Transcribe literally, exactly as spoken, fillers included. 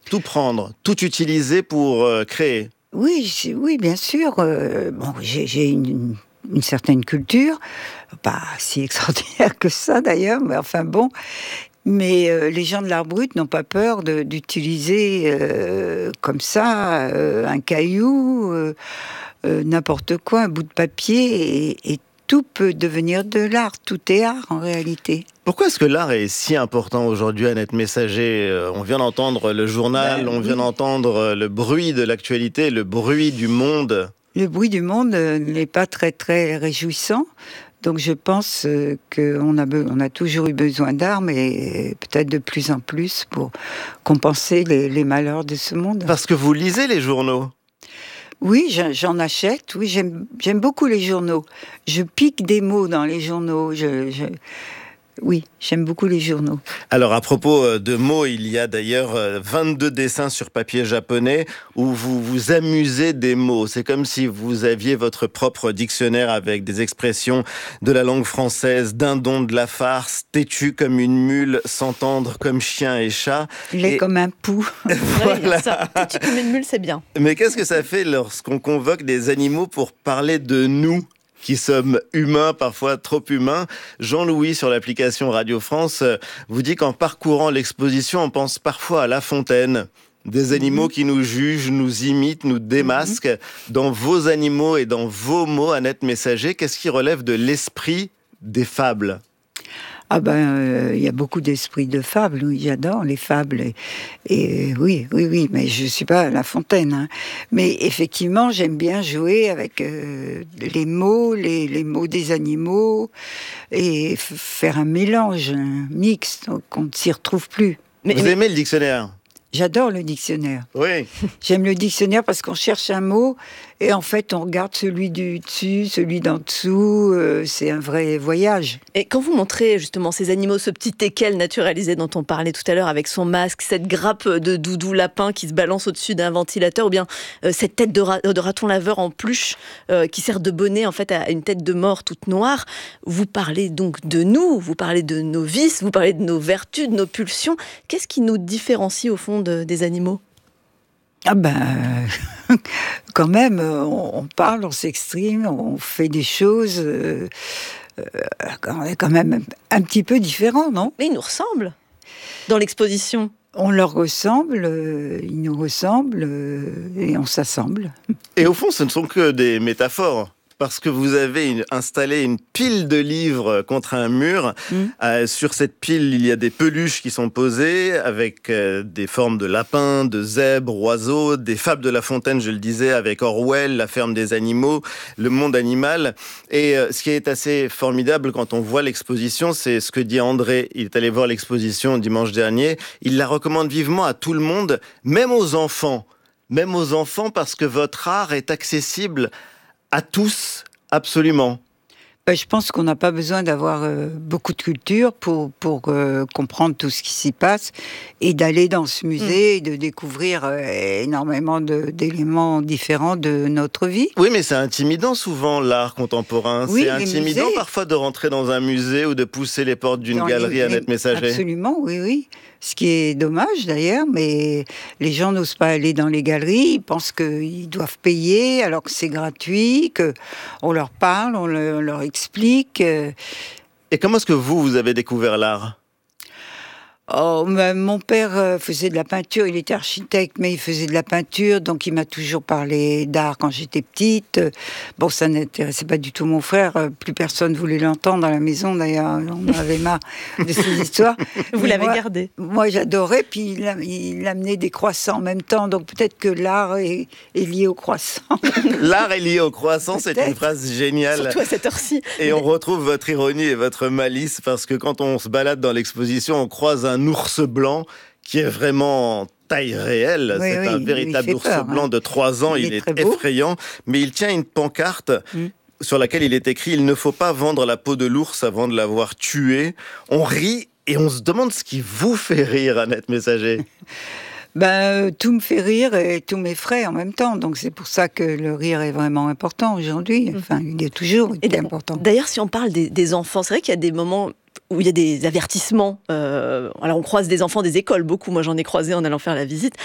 tout prendre, tout utiliser pour euh, créer. Oui, oui, bien sûr. Euh, bon, j'ai, j'ai une, une certaine culture, pas si extraordinaire que ça d'ailleurs, mais enfin bon. Mais euh, les gens de l'art brut n'ont pas peur de, d'utiliser euh, comme ça euh, un caillou, euh, euh, n'importe quoi, un bout de papier, et, et tout peut devenir de l'art. Tout est art en réalité. Pourquoi est-ce que l'art est si important aujourd'hui, Annette Messager ? On vient d'entendre le journal, ben, on vient oui. d'entendre le bruit de l'actualité, le bruit du monde. Le bruit du monde n'est pas très très réjouissant. Donc je pense qu'on a, be- on a toujours eu besoin d'art, mais peut-être de plus en plus pour compenser les, les malheurs de ce monde. Parce que vous lisez les journaux ? Oui, j'en achète. Oui, j'aime, j'aime beaucoup les journaux. Je pique des mots dans les journaux. Je, je... Oui, j'aime beaucoup les journaux. Alors, à propos de mots, il y a d'ailleurs vingt-deux dessins sur papier japonais où vous vous amusez des mots. C'est comme si vous aviez votre propre dictionnaire avec des expressions de la langue française, dindon de la farce, têtu comme une mule, s'entendre comme chien et chat. Laid et... comme un pou. Voilà. Ça, têtu comme une mule, c'est bien. Mais qu'est-ce que ça fait lorsqu'on convoque des animaux pour parler de nous ? Qui sommes humains, parfois trop humains. Jean-Louis, sur l'application Radio France, vous dit qu'en parcourant l'exposition, on pense parfois à La Fontaine. Des animaux mmh. qui nous jugent, nous imitent, nous démasquent. Mmh. Dans vos animaux et dans vos mots, Annette Messager, qu'est-ce qui relève de l'esprit des fables ? Ah ben, il euh, y a beaucoup d'esprit de fables, oui, j'adore les fables. Et, et oui, oui, oui, mais je suis pas La Fontaine. Hein. Mais effectivement, j'aime bien jouer avec euh, les mots, les, les mots des animaux, et f- faire un mélange, un mix, qu'on ne s'y retrouve plus. Mais, Vous mais... aimez le dictionnaire ? J'adore le dictionnaire. Oui. J'aime le dictionnaire parce qu'on cherche un mot et en fait on regarde celui du dessus, celui d'en dessous. Euh, c'est un vrai voyage. Et quand vous montrez justement ces animaux, ce petit teckel naturalisé dont on parlait tout à l'heure avec son masque, cette grappe de doudou lapin qui se balance au-dessus d'un ventilateur, ou bien euh, cette tête de, ra- de raton laveur en pluche euh, qui sert de bonnet en fait à une tête de mort toute noire, vous parlez donc de nous, vous parlez de nos vices, vous parlez de nos vertus, de nos pulsions. Qu'est-ce qui nous différencie au fond de, des animaux ? Ah ben, euh, quand même, on, on parle, on s'exprime, on fait des choses euh, euh, quand même un petit peu différents, non ? Mais ils nous ressemblent dans l'exposition. On leur ressemble, euh, ils nous ressemblent euh, et on s'assemble. Et au fond, ce ne sont que des métaphores. Parce que vous avez une, installé une pile de livres contre un mur. Mmh. Euh, sur cette pile, il y a des peluches qui sont posées avec euh, des formes de lapins, de zèbres, oiseaux, des fables de La Fontaine, je le disais, avec Orwell, La ferme des animaux, le monde animal. Et euh, ce qui est assez formidable quand on voit l'exposition, c'est ce que dit André. Il est allé voir l'exposition dimanche dernier. Il la recommande vivement à tout le monde, même aux enfants. Même aux enfants parce que votre art est accessible à tous, absolument. Ben, je pense qu'on n'a pas besoin d'avoir euh, beaucoup de culture pour, pour euh, comprendre tout ce qui s'y passe et d'aller dans ce musée mmh. et de découvrir euh, énormément de, d'éléments différents de notre vie. Oui, mais c'est intimidant souvent, l'art contemporain. Oui, c'est intimidant musées... parfois de rentrer dans un musée ou de pousser les portes d'une dans galerie les... à Annette Messager. Absolument, oui, oui. Ce qui est dommage d'ailleurs, mais les gens n'osent pas aller dans les galeries, ils pensent qu'ils doivent payer alors que c'est gratuit, qu'on leur parle, on, le, on leur explique. Et comment est-ce que vous, vous avez découvert l'art ? Oh, mon père faisait de la peinture, il était architecte, mais il faisait de la peinture, donc il m'a toujours parlé d'art quand j'étais petite. Bon, ça n'intéressait pas du tout mon frère, plus personne voulait l'entendre à la maison, d'ailleurs, on avait marre de ces histoires. Vous mais l'avez moi, gardé ? Moi, j'adorais, puis il, a, il amenait des croissants en même temps, donc peut-être que l'art est, est lié au croissant. L'art est lié au croissant, c'est une phrase géniale. Surtout à cette heure-ci. Et on retrouve votre ironie et votre malice, parce que quand on se balade dans l'exposition, on croise un un ours blanc qui est vraiment en taille réelle. Oui, c'est oui, un véritable ours peur, blanc hein. de trois ans. Il, il est, est effrayant. Mais il tient une pancarte mm. sur laquelle il est écrit « Il ne faut pas vendre la peau de l'ours avant de l'avoir tué ». On rit et on se demande ce qui vous fait rire, Annette Messager. Ben, tout me fait rire et tout m'effraie en même temps. Donc c'est pour ça que le rire est vraiment important aujourd'hui. Enfin, il est toujours et important. D'ailleurs, si on parle des, des enfants, c'est vrai qu'il y a des moments où il y a des avertissements. Euh, alors on croise des enfants des écoles, beaucoup. Moi, j'en ai croisé en allant faire la visite.